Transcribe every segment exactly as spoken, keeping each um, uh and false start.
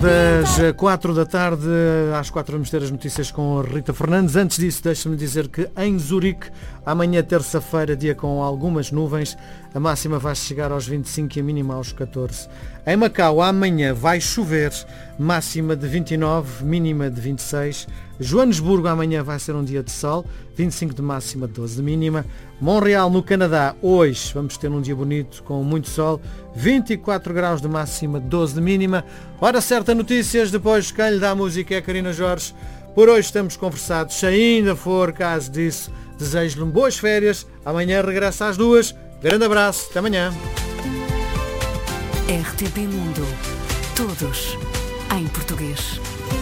Das quatro da tarde, às quatro vamos ter as notícias com a Rita Fernandes. Antes disso, deixa-me dizer que em Zurique, amanhã terça-feira, dia com algumas nuvens, a máxima vai chegar aos vinte e cinco e a mínima aos catorze. Em Macau, amanhã vai chover, máxima de vinte e nove, mínima de vinte e seis. Joanesburgo, amanhã vai ser um dia de sol, vinte e cinco de máxima, doze de mínima. Montreal, no Canadá, hoje vamos ter um dia bonito com muito sol, vinte e quatro graus de máxima, doze de mínima. Hora certa, notícias, depois quem lhe dá a música é a Karina Jorge. Por hoje estamos conversados, se ainda for caso disso, desejo-lhe boas férias, amanhã regressa às duas. Grande abraço, até amanhã. R T P Mundo, todos em português.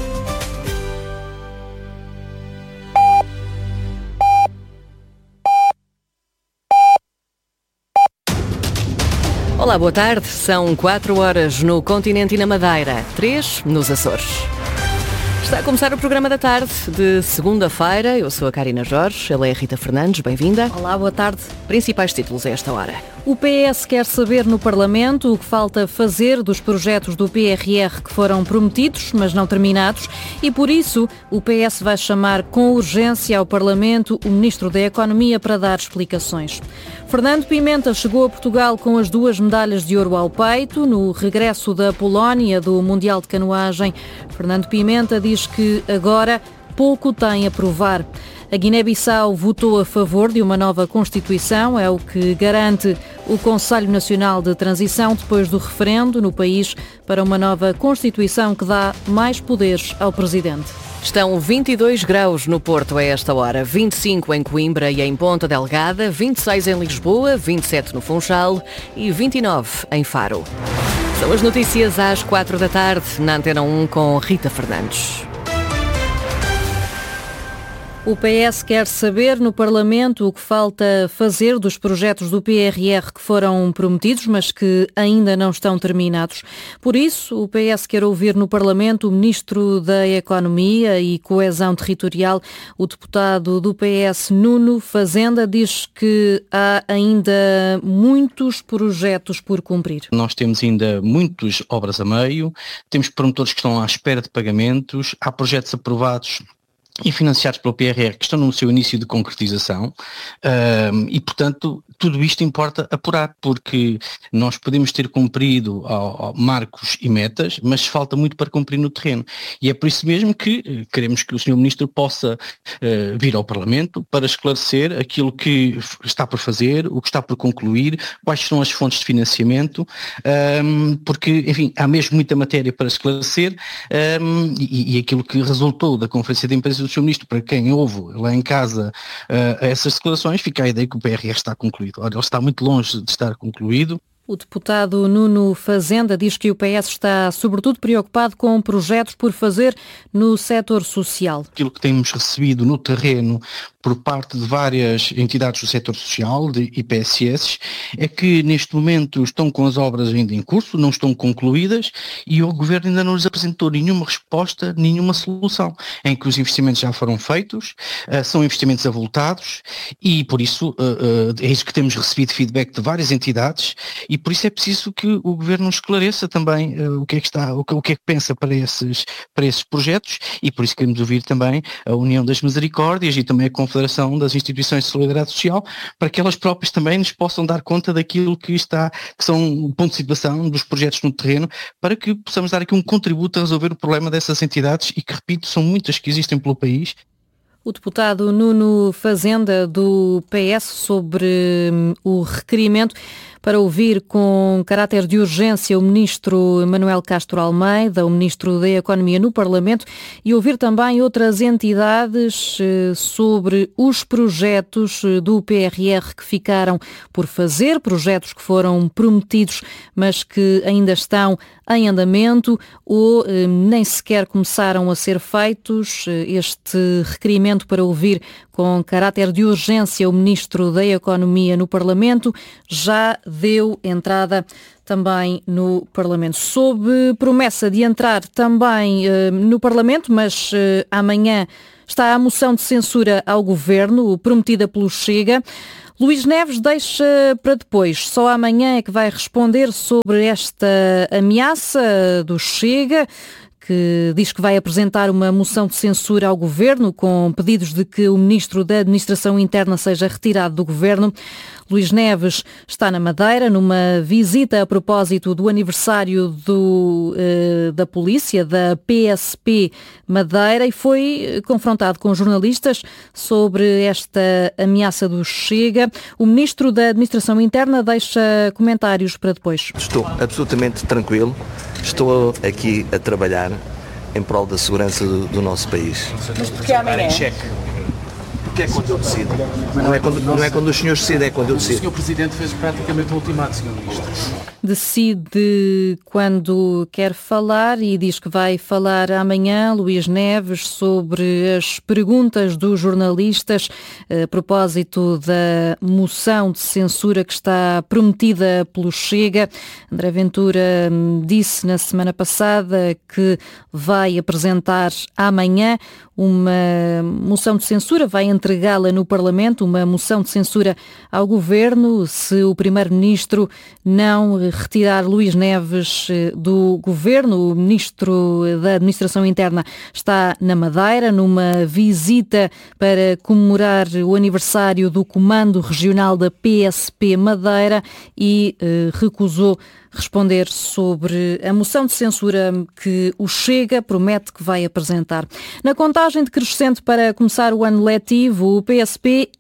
Olá, boa tarde. São quatro horas no continente e na Madeira, três nos Açores. Está a começar o programa da tarde de segunda-feira. Eu sou a Karina Jorge, ela é a Rita Fernandes, bem-vinda. Olá, boa tarde. Principais títulos a esta hora. O P S quer saber no Parlamento o que falta fazer dos projetos do P R R que foram prometidos, mas não terminados, e por isso o P S vai chamar com urgência ao Parlamento o Ministro da Economia para dar explicações. Fernando Pimenta chegou a Portugal com as duas medalhas de ouro ao peito no regresso da Polónia do Mundial de Canoagem. Fernando Pimenta diz que agora pouco tem a provar. A Guiné-Bissau votou a favor de uma nova Constituição, é o que garante o Conselho Nacional de Transição depois do referendo no país para uma nova Constituição que dá mais poderes ao Presidente. Estão vinte e dois graus no Porto a esta hora, vinte e cinco em Coimbra e em Ponta Delgada, vinte e seis em Lisboa, vinte e sete no Funchal e vinte e nove em Faro. São as notícias às quatro da tarde, na Antena um com Rita Fernandes. O P S quer saber no Parlamento o que falta fazer dos projetos do P R R que foram prometidos, mas que ainda não estão terminados. Por isso, o P S quer ouvir no Parlamento o Ministro da Economia e Coesão Territorial. O deputado do P S, Nuno Fazenda, diz que há ainda muitos projetos por cumprir. Nós temos ainda muitas obras a meio, temos promotores que estão à espera de pagamentos, há projetos aprovados e financiados pelo P R R que estão no seu início de concretização um, e, portanto, tudo isto importa apurar, porque nós podemos ter cumprido ao, ao marcos e metas, mas falta muito para cumprir no terreno. E é por isso mesmo que queremos que o senhor Ministro possa uh, vir ao Parlamento para esclarecer aquilo que está por fazer, o que está por concluir, quais são as fontes de financiamento, um, porque, enfim, há mesmo muita matéria para esclarecer um, e, e aquilo que resultou da Conferência de Imprensa do senhor Ministro, para quem ouve lá em casa uh, essas declarações, fica a ideia que o P R R está concluído. Ora, ele está muito longe de estar concluído. O deputado Nuno Fazenda diz que o P S está sobretudo preocupado com projetos por fazer no setor social. Aquilo que temos recebido no terreno por parte de várias entidades do setor social, de I P S S, é que neste momento estão com as obras ainda em curso, não estão concluídas e o Governo ainda não lhes apresentou nenhuma resposta, nenhuma solução, em que os investimentos já foram feitos, uh, são investimentos avultados e por isso uh, uh, é isso que temos recebido feedback de várias entidades e por isso é preciso que o Governo esclareça também uh, o que é que está, o que, o que é que pensa para esses, para esses projetos e por isso queremos ouvir também a União das Misericórdias e também a Confederação das Instituições de Solidariedade Social, para que elas próprias também nos possam dar conta daquilo que está, que são o ponto de situação dos projetos no terreno, para que possamos dar aqui um contributo a resolver o problema dessas entidades e que, repito, são muitas que existem pelo país. O deputado Nuno Fazenda do P S sobre hum, o requerimento para ouvir com caráter de urgência o ministro Manuel Castro Almeida, o ministro da Economia no Parlamento, e ouvir também outras entidades eh, sobre os projetos do P R R que ficaram por fazer, projetos que foram prometidos, mas que ainda estão em andamento ou eh, nem sequer começaram a ser feitos. Este requerimento para ouvir com caráter de urgência o Ministro da Economia no Parlamento já deu entrada também no Parlamento. Sob promessa de entrar também eh, no Parlamento, mas eh, amanhã está a moção de censura ao Governo, prometida pelo Chega. Luís Neves deixa para depois. Só amanhã é que vai responder sobre esta ameaça do Chega, que diz que vai apresentar uma moção de censura ao Governo com pedidos de que o Ministro da Administração Interna seja retirado do Governo. Luís Neves está na Madeira numa visita a propósito do aniversário do, eh, da polícia, da P S P Madeira, e foi confrontado com jornalistas sobre esta ameaça do Chega. O Ministro da Administração Interna deixa comentários para depois. Estou absolutamente tranquilo, estou aqui a trabalhar em prol da segurança do, do nosso país. Mas porque amanhã? Porque é quando eu decido. Não é quando, não é quando os senhores decidem, é quando eu decido. O senhor Presidente fez praticamente o ultimato, senhor Ministro. Decide quando quer falar e diz que vai falar amanhã, Luís Neves, sobre as perguntas dos jornalistas a propósito da moção de censura que está prometida pelo Chega. André Ventura disse na semana passada que vai apresentar amanhã uma moção de censura, vai entregá-la no Parlamento, uma moção de censura ao Governo, se o Primeiro-Ministro não retirar Luís Neves do Governo. O Ministro da Administração Interna está na Madeira, numa visita para comemorar o aniversário do Comando Regional da P S P Madeira e eh, recusou responder sobre a moção de censura que o Chega promete que vai apresentar. Na contagem decrescente para começar o ano letivo, o P S P,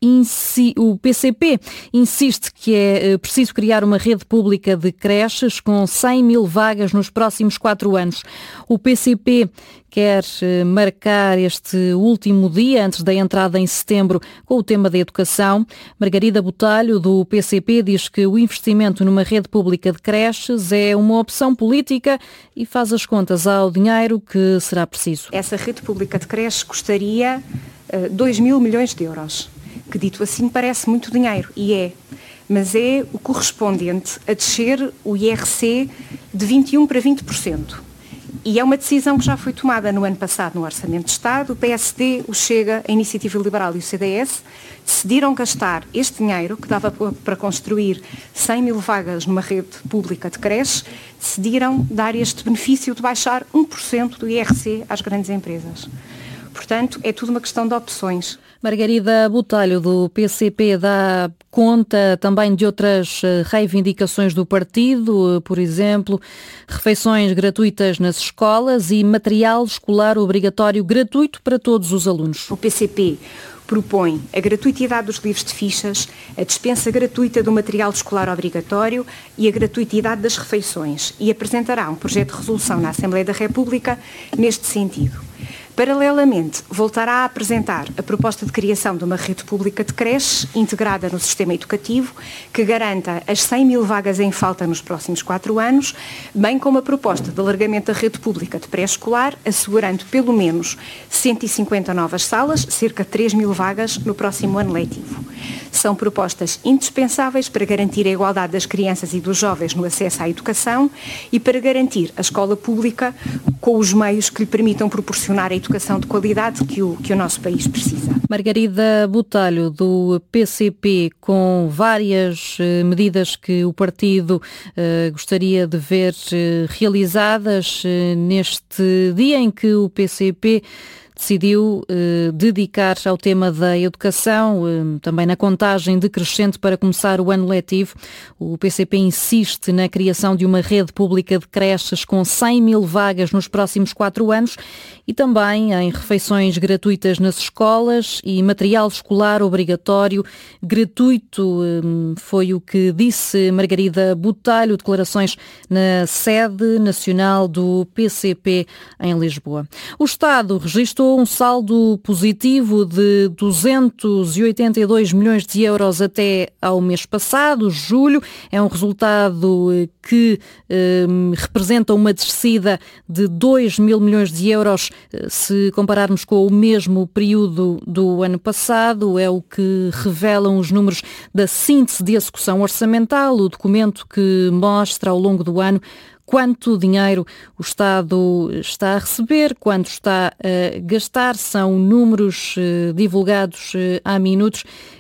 o P C P insiste que é preciso criar uma rede pública de creches com cem mil vagas nos próximos quatro anos. O P C P quer marcar este último dia, antes da entrada em setembro, com o tema da educação. Margarida Botelho, do P C P, diz que o investimento numa rede pública de creches é uma opção política e faz as contas ao dinheiro que será preciso. Essa rede pública de creches custaria uh, dois mil milhões de euros, que dito assim parece muito dinheiro, e é, mas é o correspondente a descer o I R C de vinte e um para vinte por cento. E é uma decisão que já foi tomada no ano passado no Orçamento de Estado. O P S D, o Chega, a Iniciativa Liberal e o C D S decidiram gastar este dinheiro, que dava para construir cem mil vagas numa rede pública de creches, decidiram dar este benefício de baixar um por cento do I R C às grandes empresas. Portanto, é tudo uma questão de opções. Margarida Botelho, do P C P, dá conta também de outras reivindicações do partido, por exemplo, refeições gratuitas nas escolas e material escolar obrigatório gratuito para todos os alunos. O P C P propõe a gratuitidade dos livros de fichas, a dispensa gratuita do material escolar obrigatório e a gratuitidade das refeições, e apresentará um projeto de resolução na Assembleia da República neste sentido. Paralelamente, voltará a apresentar a proposta de criação de uma rede pública de creches integrada no sistema educativo que garanta as cem mil vagas em falta nos próximos quatro anos, bem como a proposta de alargamento da rede pública de pré-escolar, assegurando pelo menos cento e cinquenta novas salas, cerca de três mil vagas no próximo ano letivo. São propostas indispensáveis para garantir a igualdade das crianças e dos jovens no acesso à educação e para garantir a escola pública com os meios que lhe permitam proporcionar a educação de qualidade que o, que o nosso país precisa. Margarida Botelho, do P C P, com várias uh, medidas que o partido uh, gostaria de ver uh, realizadas uh, neste dia em que o P C P decidiu eh, dedicar ao tema da educação, eh, também na contagem decrescente para começar o ano letivo. O P C P insiste na criação de uma rede pública de creches com cem mil vagas nos próximos quatro anos e também em refeições gratuitas nas escolas e material escolar obrigatório gratuito. Eh, foi o que disse Margarida Botelho, declarações na sede nacional do P C P em Lisboa. O Estado registrou um saldo positivo de duzentos e oitenta e dois milhões de euros até ao mês passado, julho. É um resultado que eh, representa uma descida de dois mil milhões de euros se compararmos com o mesmo período do ano passado. É o que revelam os números da síntese de execução orçamental, o documento que mostra ao longo do ano quanto dinheiro o Estado está a receber, quanto está a gastar. São números eh, divulgados eh, há minutos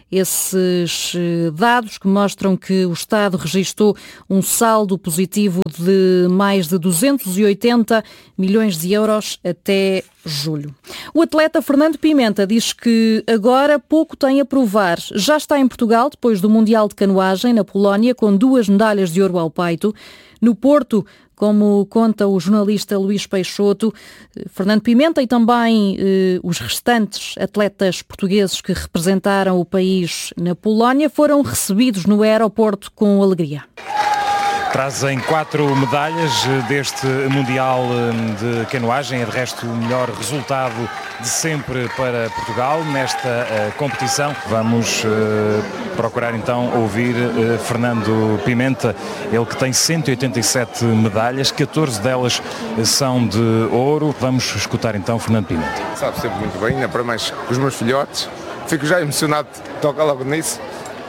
esses dados que mostram que o Estado registou um saldo positivo de mais de duzentos e oitenta milhões de euros até julho. O atleta Fernando Pimenta diz que agora pouco tem a provar. Já está em Portugal depois do Mundial de Canoagem na Polónia com duas medalhas de ouro ao peito. No Porto, como conta o jornalista Luís Peixoto, Fernando Pimenta e também eh, os restantes atletas portugueses que representaram o país na Polónia foram recebidos no aeroporto com alegria. Trazem quatro medalhas deste Mundial de Canoagem, é de resto o melhor resultado de sempre para Portugal nesta uh, competição. Vamos uh, procurar então ouvir uh, Fernando Pimenta, ele que tem cento e oitenta e sete medalhas, catorze delas são de ouro. Vamos escutar então Fernando Pimenta. Sabe sempre muito bem, ainda para mais com os meus filhotes, fico já emocionado de tocar logo nisso.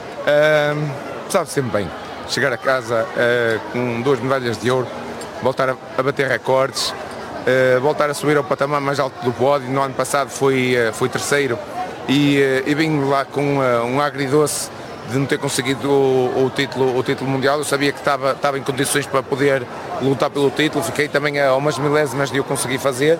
Uh, sabe sempre bem. Chegar a casa uh, com duas medalhas de ouro, voltar a, a bater recordes, uh, voltar a subir ao patamar mais alto do pódio. No ano passado fui, uh, fui terceiro e, uh, e vim lá com uh, um agridoce de não ter conseguido o, o, título, o título mundial. Eu sabia que estava, estava em condições para poder lutar pelo título, fiquei também a umas milésimas de eu conseguir fazer.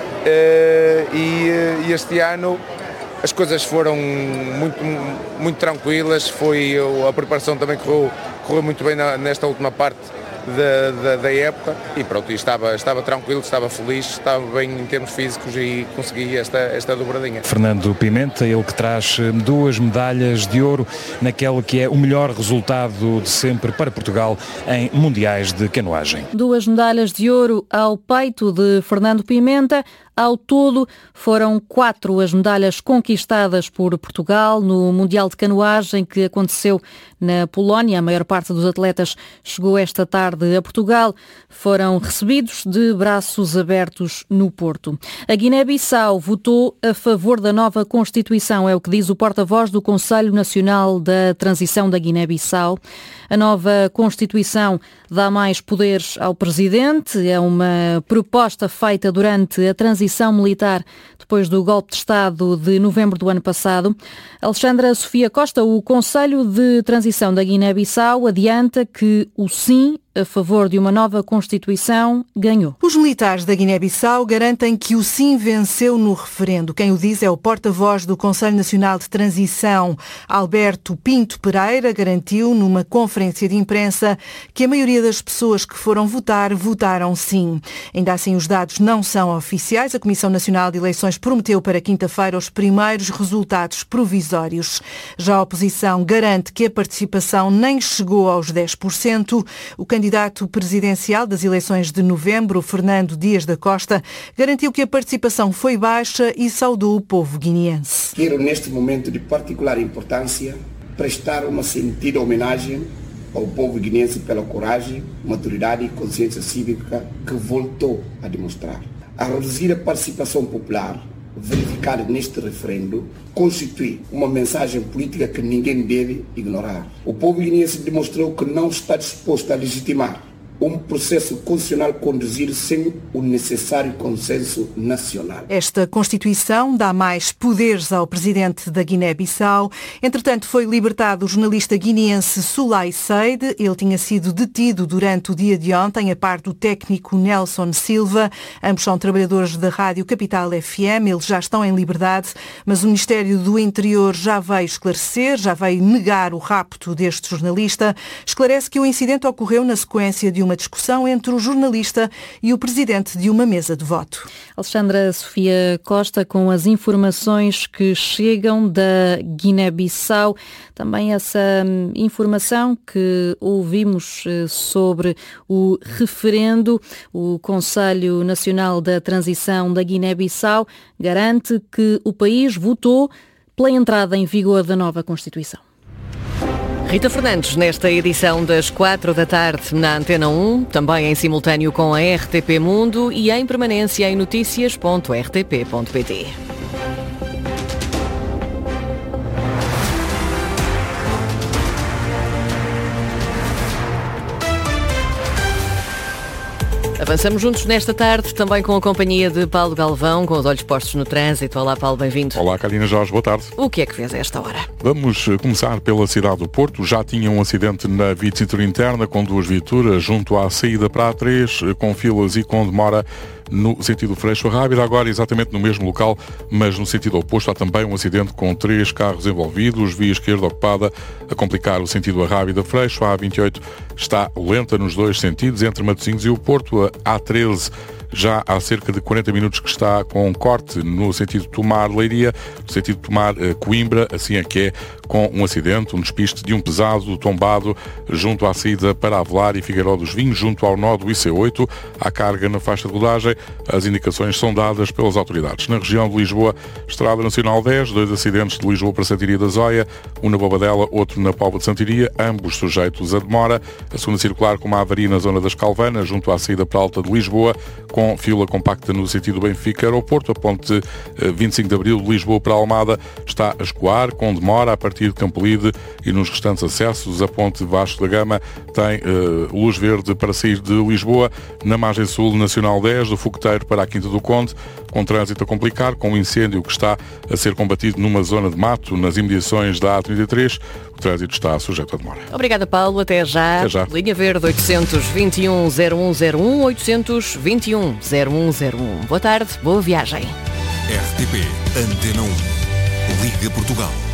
Uh, e, uh, e este ano as coisas foram muito, muito tranquilas, foi, a preparação também correu, correu muito bem na, nesta última parte da, da, da época e pronto, e estava, estava tranquilo, estava feliz, estava bem em termos físicos e consegui esta, esta dobradinha. Fernando Pimenta, ele que traz duas medalhas de ouro naquele que é o melhor resultado de sempre para Portugal em mundiais de canoagem. Duas medalhas de ouro ao peito de Fernando Pimenta. Ao todo, foram quatro as medalhas conquistadas por Portugal no Mundial de Canoagem que aconteceu na Polónia. A maior parte dos atletas chegou esta tarde a Portugal. Foram recebidos de braços abertos no Porto. A Guiné-Bissau votou a favor da nova Constituição, é o que diz o porta-voz do Conselho Nacional da Transição da Guiné-Bissau. A nova Constituição dá mais poderes ao Presidente. É uma proposta feita durante a transição militar depois do golpe de Estado de novembro do ano passado. Alexandra Sofia Costa, o Conselho de Transição da Guiné-Bissau, adianta que o sim a favor de uma nova Constituição ganhou. Os militares da Guiné-Bissau garantem que o sim venceu no referendo. Quem o diz é o porta-voz do Conselho Nacional de Transição, Alberto Pinto Pereira, garantiu numa conferência de imprensa que a maioria das pessoas que foram votar, votaram sim. Ainda assim, os dados não são oficiais. A Comissão Nacional de Eleições prometeu para quinta-feira os primeiros resultados provisórios. Já a oposição garante que a participação nem chegou aos dez por cento. O candidato candidato presidencial das eleições de novembro, Fernando Dias da Costa, garantiu que a participação foi baixa e saudou o povo guineense. Quero, neste momento de particular importância, prestar uma sentida homenagem ao povo guineense pela coragem, maturidade e consciência cívica que voltou a demonstrar. A reduzir a participação popular verificada neste referendo constitui uma mensagem política que ninguém deve ignorar. O povo guineense demonstrou que não está disposto a legitimar um processo constitucional conduzido sem o necessário consenso nacional. Esta Constituição dá mais poderes ao presidente da Guiné-Bissau. Entretanto, foi libertado o jornalista guineense Sulay Seide. Ele tinha sido detido durante o dia de ontem, a par do técnico Nelson Silva. Ambos são trabalhadores da Rádio Capital F M. Eles já estão em liberdade, mas o Ministério do Interior já veio esclarecer, já veio negar o rapto deste jornalista. Esclarece que o incidente ocorreu na sequência de uma discussão entre o jornalista e o presidente de uma mesa de voto. Alexandra Sofia Costa com as informações que chegam da Guiné-Bissau. Também essa informação que ouvimos sobre o referendo. O Conselho Nacional da Transição da Guiné-Bissau garante que o país votou pela entrada em vigor da nova Constituição. Rita Fernandes, nesta edição das quatro da tarde na Antena um, também em simultâneo com a R T P Mundo e em permanência em notícias ponto r t p ponto p t. A Avançamos juntos nesta tarde, também com a companhia de Paulo Galvão, com os olhos postos no trânsito. Olá, Paulo, bem-vindo. Olá, Carolina Jorge, boa tarde. O que é que fez a esta hora? Vamos começar pela cidade do Porto. Já tinha um acidente na via de cintura interna com duas viaturas junto à saída para a A três, com filas e com demora no sentido Freixo-Rábida, agora exatamente no mesmo local, mas no sentido oposto há também um acidente com três carros envolvidos, via esquerda ocupada a complicar o sentido a Rábida-Freixo. A A vinte e oito está lenta nos dois sentidos, entre Matosinhos e o Porto. A A treze já há cerca de quarenta minutos que está com um corte no sentido Tomar-Leiria, no sentido Tomar-Coimbra, assim é que é, com um acidente, um despiste de um pesado tombado junto à saída para Avelar e Figueiró dos Vinhos, junto ao nó do I C oito, há carga na faixa de rodagem. As indicações são dadas pelas autoridades. Na região de Lisboa, Estrada Nacional dez, dois acidentes de Lisboa para Santiria da Zóia, um na Bobadela, outro na Póvoa de Santiria, ambos sujeitos a demora. A segunda circular com uma avaria na zona das Calvanas, junto à saída para Alta de Lisboa, com fila compacta no sentido Benfica-Aeroporto. A ponte vinte e cinco de Abril de Lisboa para Almada está a escoar, com demora a partir de Campolide e nos restantes acessos. A ponte Vasco da Gama tem uh, luz verde para sair de Lisboa. Na margem sul, Nacional dez, do Fogoteiro para a Quinta do Conde, com trânsito a complicar, com um incêndio que está a ser combatido numa zona de mato nas imediações da A trinta e três. O trânsito está sujeito a demora. Obrigada, Paulo. Até já. Até já. Linha Verde oitocentos e vinte e um, zero um zero um, oitocentos e vinte e um, zero um zero um. Boa tarde, boa viagem. R T P Antena um. Liga Portugal.